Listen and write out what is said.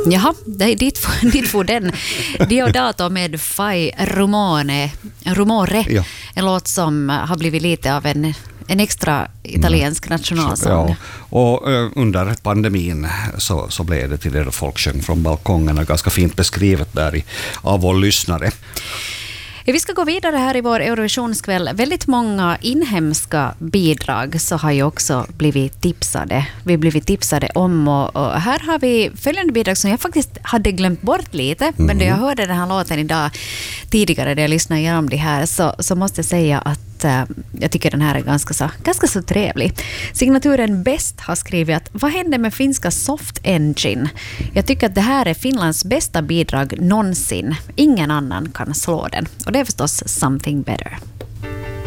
Jaha, dit får den. Diodato med Fai Rumore. Ja. En låt som har blivit lite av en extra italiensk nationalsång. Ja, och under pandemin så blev det till det då folk sjöng från balkongerna, ganska fint beskrivet där av vår lyssnare. Vi ska gå vidare här i vår Eurovisionskväll. Väldigt många inhemska bidrag så har ju också blivit tipsade. Vi har blivit tipsade om och här har vi följande bidrag som jag faktiskt hade glömt bort lite. Men då jag hörde den här låten idag tidigare, där jag lyssnade igenom det här, så måste jag säga att jag tycker den här är ganska så trevlig. Signaturen Bäst har skrivit att vad hände med finska Soft Engine? Jag tycker att det här är Finlands bästa bidrag någonsin. Ingen annan kan slå den. Och det är förstås Something Better.